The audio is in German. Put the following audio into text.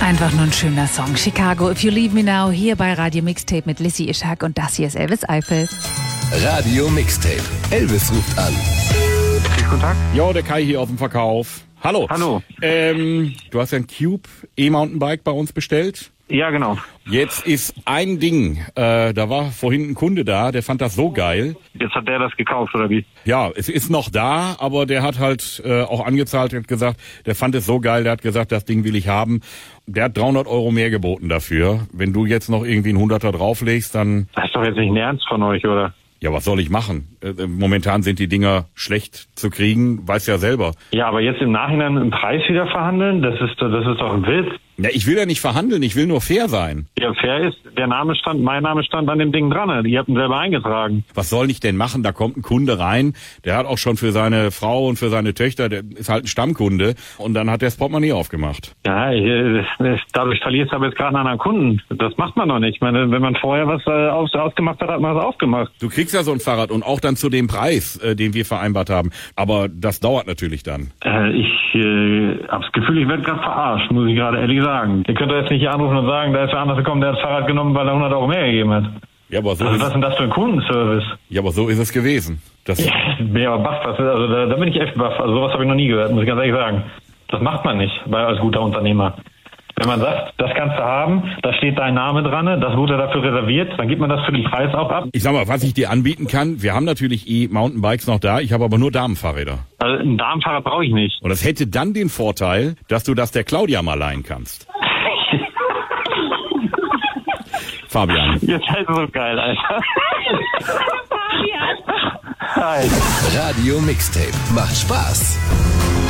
Einfach nur ein schöner Song. Chicago, If You Leave Me Now, hier bei Radio Mixtape mit Lissy Ishak und das hier ist Elvis Eifel. Radio Mixtape. Elvis ruft an. Kontakt? Jo, der Kai hier aus dem Verkauf. Hallo. Hallo. Du hast ja ein Cube E-Mountainbike bei uns bestellt. Ja, genau. Jetzt ist ein Ding, da war vorhin ein Kunde da, der fand das so geil. Jetzt hat der das gekauft, oder wie? Ja, es ist noch da, aber der hat halt auch angezahlt und gesagt, der fand es so geil, der hat gesagt, das Ding will ich haben. Der hat 300 Euro mehr geboten dafür. Wenn du jetzt noch irgendwie einen 100er drauflegst, dann... Das ist doch jetzt nicht ein Ernst von euch, oder? Ja, was soll ich machen? Momentan sind die Dinger schlecht zu kriegen, weiß ja selber. Ja, aber jetzt im Nachhinein im Preis wieder verhandeln, das ist doch ein Witz. Ja, ich will ja nicht verhandeln, ich will nur fair sein. Ja, fair ist, mein Name stand an dem Ding dran, die habt ihn selber eingetragen. Was soll ich denn machen? Da kommt ein Kunde rein, der hat auch schon für seine Frau und für seine Töchter, der ist halt ein Stammkunde und dann hat der das Portemonnaie aufgemacht. Ja, dadurch verlierst du aber jetzt gerade einen anderen Kunden. Das macht man doch nicht. Ich meine, wenn man vorher was ausgemacht hat, hat man es aufgemacht. Du kriegst ja so ein Fahrrad und auch dann zu dem Preis, den wir vereinbart haben. Aber das dauert natürlich dann. Ich habe das Gefühl, ich werde gerade verarscht, muss ich gerade ehrlich sagen. Ihr könnt doch jetzt nicht hier anrufen und sagen, da ist wer anders gekommen, der hat das Fahrrad genommen, weil er 100 Euro mehr gegeben hat. Ja, aber so was ist denn das für ein Kundenservice? Ja, aber so ist es gewesen. Ja, aber baff, also da bin ich echt baff. Also sowas habe ich noch nie gehört, muss ich ganz ehrlich sagen. Das macht man nicht als guter Unternehmer. Wenn man sagt, das kannst du haben, da steht dein Name dran, das wurde dafür reserviert, dann gibt man das für den Preis auch ab. Ich sag mal, was ich dir anbieten kann, wir haben natürlich E-Mountainbikes noch da, ich habe aber nur Damenfahrräder. Also ein Damenfahrrad brauche ich nicht. Und das hätte dann den Vorteil, dass du das der Claudia mal leihen kannst. Fabian. Ihr seid so geil, Alter. Fabian. Hi. Radio Mixtape. Macht Spaß.